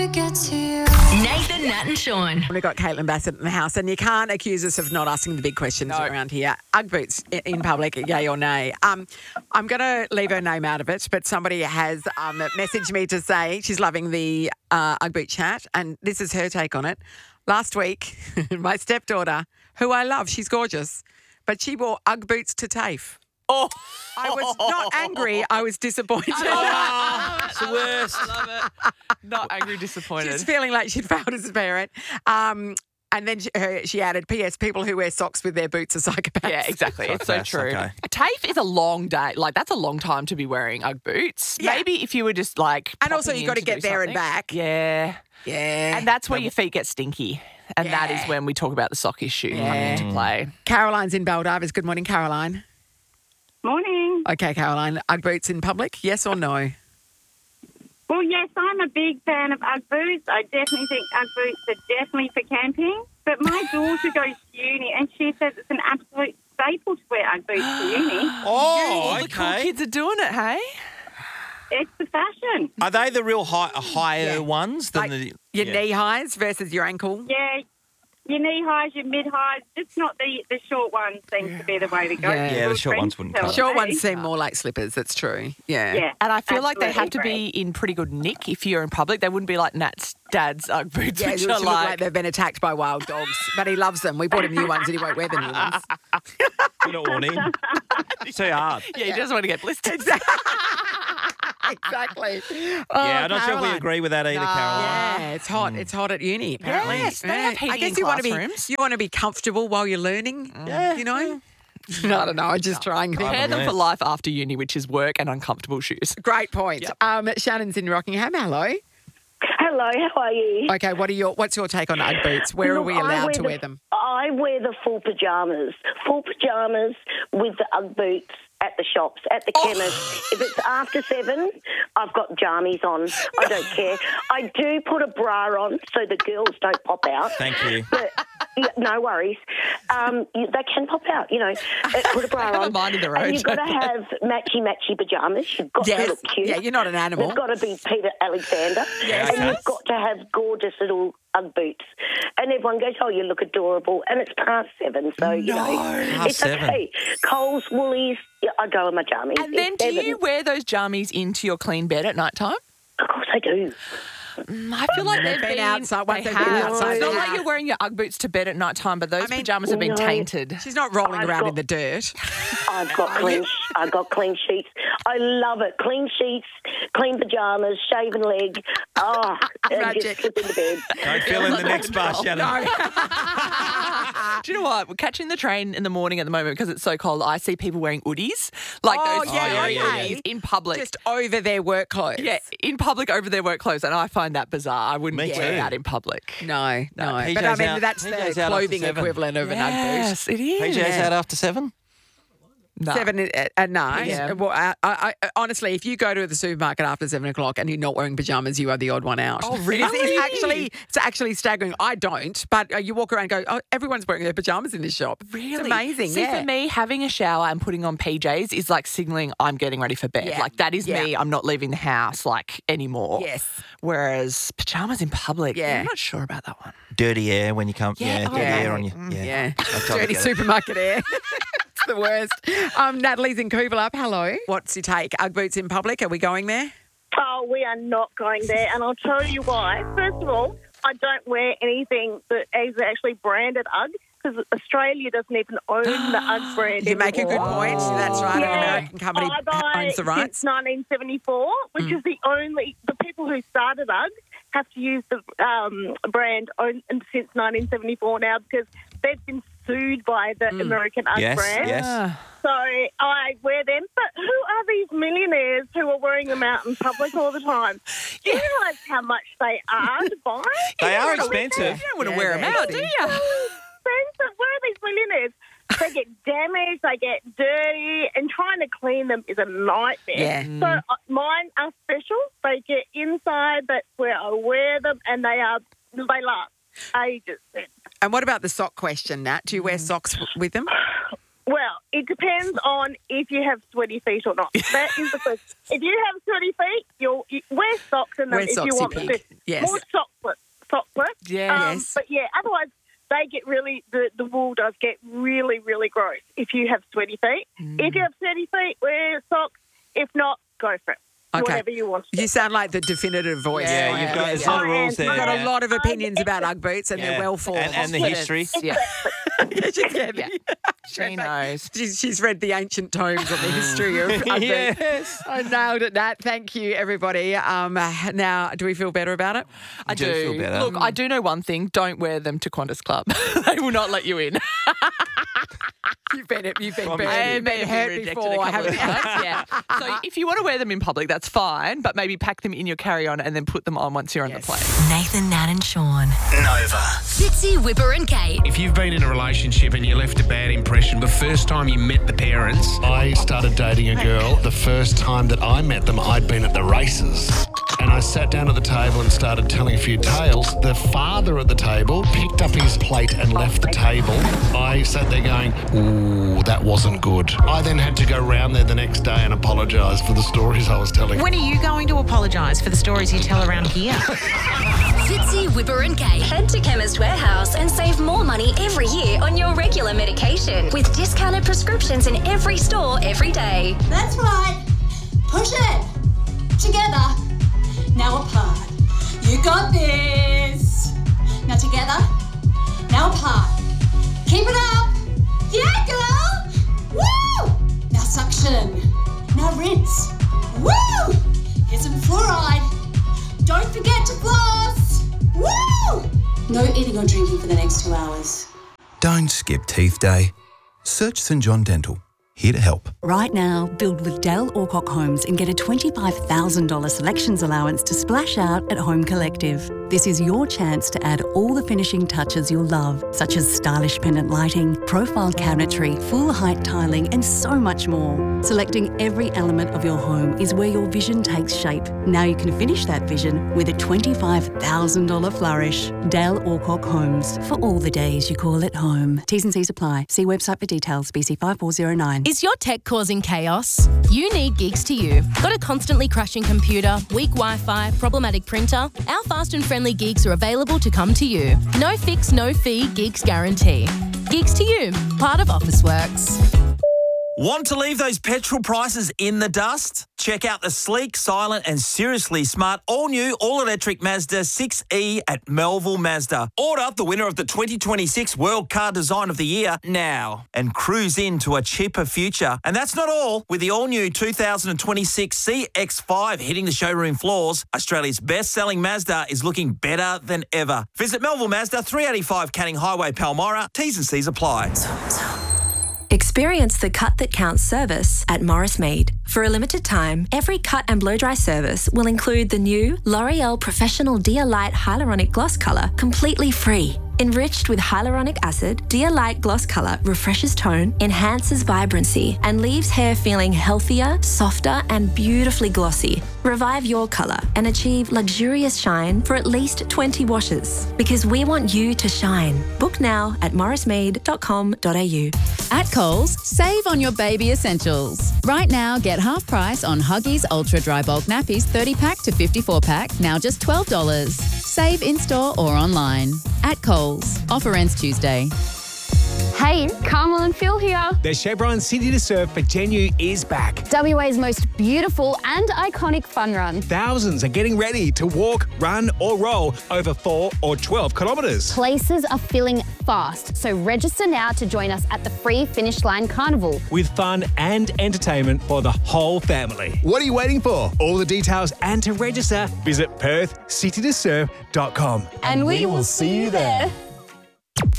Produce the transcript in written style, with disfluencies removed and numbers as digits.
get to you. Nathan, Nat and Sean. We've got Caitlin Bassett in the house, and you can't accuse us of not asking the big questions around here. Ugg boots in public, yay or nay? I'm going to leave her name out of it, but somebody has messaged me to say she's loving the Ugg boot chat, and this is her take on it. Last week, my stepdaughter, who I love, she's gorgeous, but she wore Ugg boots to TAFE. Oh, I was not angry, I was disappointed. it's the worst. I love it. Not angry, disappointed. Just feeling like she'd failed as a parent. And then she added, P.S. people who wear socks with their boots are psychopaths. Yeah, exactly. It's so Psychopaths, true. okay. TAFE is a long day. Like, that's a long time to be wearing Ugg boots. Yeah. Maybe if you were just like. And also popping you've got to in get do there and something. back. Yeah. Yeah. And that's where your feet get stinky. And that is Yeah. when we talk about the sock issue coming Yeah. into play. Caroline's in Baldarvis. Good morning, Caroline. Morning. Okay, Caroline. Ugg boots in public, yes or no? Well, yes, I'm a big fan of Ugg boots. I definitely think Ugg boots are definitely for camping. But my daughter goes to uni and she says it's an absolute staple to wear Ugg boots to uni. Oh, All the cool okay. kids are doing it, hey? It's the fashion. Are they the real higher Yeah. ones than Like the your yeah. knee highs versus your ankle? Yeah, your knee highs, your mid highs, just not the short ones seems to be the way to go. Yeah. Yeah, the short ones wouldn't Tell cut it. Short me. ones seem more like slippers, that's true. Yeah. Yeah. And I feel like they have to absolutely be in pretty good nick if you're in public. They wouldn't be like Nat's dad's Ugg boots, Yeah, which they are look like they've been attacked by wild dogs, but he loves them. We bought him new ones and he won't wear the new ones. You don't want him. It's too hard. Yeah, you just want to get blistered. Exactly. Yeah, I'm not sure if we Caroline. agree with that either, Caroline. Yeah, it's hot. It's hot at uni, apparently. Yes, they have heating I guess in you want to be classrooms. comfortable while you're learning. Yeah. You know. I don't know. I'm just trying. Prepare them for life after uni, which is work and uncomfortable shoes. Great point. Shannon's in Rockingham. Hello. Hello, how are you? Okay, what's your take on Ugg boots? Where are Look, we I allowed to the- wear them? I wear the full pyjamas with the Ugg boots at the shops, at the chemist. If it's after 7, I've got jammies on. I don't care. I do put a bra on so the girls don't pop out. Thank you. But, yeah, no worries. They can pop out, Put a bra Have a on. mind of their own, And you've got to don't they? have matchy pyjamas. You've got to Yes. look cute. Yeah, you're not an animal. They've got to be Peter Alexander. Yes. And you've got to have gorgeous little Ugg boots. And everyone goes, oh, you look adorable. And it's past 7, so, Past it's 7. okay. Coles, Woolies, I go in my jammies. And then It's do 7. you wear those jammies into your clean bed at night time? Of course I do. I feel like they've been outside- once They they've been have. outside, It's not they like have. you're wearing your Ugg boots to bed at night time, but those pajamas have been no. tainted. She's not rolling I've around got- in the dirt. I've got clean sheets. I love it. Clean sheets, clean pyjamas, shaven leg. Oh, and Magic. just slip into bed. Don't fill in the next bar, Shannon. Do you know what? We're catching the train in the morning at the moment because it's so cold. I see people wearing hoodies, like Oh, those yeah, furry okay. hoodies in public. Just over their work clothes. yeah, in public over their work clothes, and I find that bizarre. I wouldn't Me wear too. that in public. No. PJ's But I mean, out- that's PJ's the out after clothing 7. equivalent of an Ugg boot. Yes, it is. PJ's out after 7? No. 7 at night. Yeah. Well, I, honestly, if you go to the supermarket after 7 o'clock and you're not wearing pajamas, you are the odd one out. Oh, really? It's actually staggering. I don't, but you walk around and go, oh, everyone's wearing their pajamas in this shop. Really? It's amazing. See, yeah. for me, having a shower and putting on PJs is like signaling I'm getting ready for bed. Yeah. Like, that is Yeah. me. I'm not leaving the house, like, anymore. Yes. Whereas pajamas in public, Yeah. I'm not sure about that one. Dirty air when you come. Yeah, dirty oh, air on you. Yeah. I totally Dirty get it. supermarket air. It's the worst. Natalie's in Coolbellup. Hello. What's your take? Ugg boots in public? Are we going there? Oh, we are not going there, and I'll tell you why. First of all, I don't wear anything that is actually branded UGG because Australia doesn't even own the UGG brand You make a good anymore. point. That's right. Yeah. An American company I buy owns the rights. since 1974, which is the people who started UGG have to use the brand since 1974 now because they've been sued by the American UGG Yes, brand. yes. So I wear them. But who are these millionaires who are wearing them out in public all the time? Do you realise how much they are to buy? They are You expensive. don't want to Yeah, wear them they're out, do you? Expensive. Where are these millionaires? They get damaged, they get dirty, and trying to clean them is a nightmare. Yeah. So mine are special. They get inside. That's where I wear them, and they last ages. And what about the sock question, Nat? Do you wear socks with them? Well, it depends on if you have sweaty feet or not. That is the first. If you have sweaty feet, you wear socks in them Wear if socks, you want you them pig. to. Yes. More sockless. Yes. But yeah, otherwise they get really, the wool does get really, really gross if you have sweaty feet. If you have sweaty feet, wear socks. If not, go for it. Okay. Whatever you want. You sound like the definitive voice. Yeah, you've got there's a lot of rules there. You've got a yeah. lot of opinions about Ugg boots and they're well formed. And the history. Yeah. Yeah. She knows. She's read the ancient tomes on the history of Ugg boots. Yes. I nailed it, Nat. Thank you, everybody. Now, do we feel better about it? I do feel better. Look, I do know one thing. Don't wear them to Qantas Club. They will not let you in. You've been hurt rejected before, a couple haven't of you? times, yeah. So if you want to wear them in public, that's fine, but maybe pack them in your carry-on and then put them on once you're on the plane. Nathan, Nat and Sean. Nova. Fitzy, Whipper and Kate. If you've been in a relationship and you left a bad impression the first time you met the parents, I started dating a girl. The first time that I met them, I'd been at the races. And I sat down at the table and started telling a few tales. The father at the table picked up his plate and left the table. I sat there going, ooh, that wasn't good. I then had to go round there the next day and apologise for the stories I was telling. When are you going to apologise for the stories you tell around here? Fitzy, Whipper and Kate. Head to Chemist Warehouse and save more money every year on your regular medication with discounted prescriptions in every store every day. That's right. Push it. Together. Now apart. You got this. Now together. Now apart. Keep it up. Yeah, girl. Woo! Now suction. Now rinse. Woo! Here's some fluoride. Don't forget to floss. Woo! No eating or drinking for the next 2 hours. Don't skip teeth day. Search St John Dental. Here to help. Right now, build with Dale Alcock Homes and get a $25,000 selections allowance to splash out at Home Collective. This is your chance to add all the finishing touches you'll love, such as stylish pendant lighting, profile cabinetry, full height tiling, and so much more. Selecting every element of your home is where your vision takes shape. Now you can finish that vision with a $25,000 flourish. Dale Alcock Homes, for all the days you call it home. T's and C's apply. See website for details. BC 5409. Is your tech causing chaos? You need Geeks to You. Got a constantly crashing computer, weak Wi-Fi, problematic printer? Our fast and friendly Geeks are available to come to you. No fix, no fee, Geeks guarantee. Geeks to You, part of Officeworks. Want to leave those petrol prices in the dust? Check out the sleek, silent and seriously smart all-new, all-electric Mazda 6e at Melville Mazda. Order the winner of the 2026 World Car Design of the Year now and cruise into a cheaper future. And that's not all. With the all-new 2026 CX-5 hitting the showroom floors, Australia's best-selling Mazda is looking better than ever. Visit Melville Mazda, 385 Canning Highway, Palmyra. T's and C's apply. Experience the Cut That Counts service at Morris Mead. For a limited time, every cut and blow-dry service will include the new L'Oreal Professional Dia Light Hyaluronic Gloss Colour completely free. Enriched with hyaluronic acid, Dia Light Gloss Colour refreshes tone, enhances vibrancy, and leaves hair feeling healthier, softer, and beautifully glossy. Revive your colour and achieve luxurious shine for at least 20 washes. Because we want you to shine. Book now at morrismead.com.au. At Coles, save on your baby essentials. Right now, get half price on Huggies Ultra Dry Bulk Nappies 30-pack to 54-pack, now just $12. Save in-store or online. At Coles. Offer ends Tuesday. Hey, Carmel and Phil here. The Chevron City to Surf for Genu is back. WA's most beautiful and iconic fun run. Thousands are getting ready to walk, run or roll over 4 or 12 kilometres. Places are filling fast, so register now to join us at the free Finish Line Carnival. With fun and entertainment for the whole family. What are you waiting for? All the details and to register, visit PerthCityToSurf.com. And we will see you there.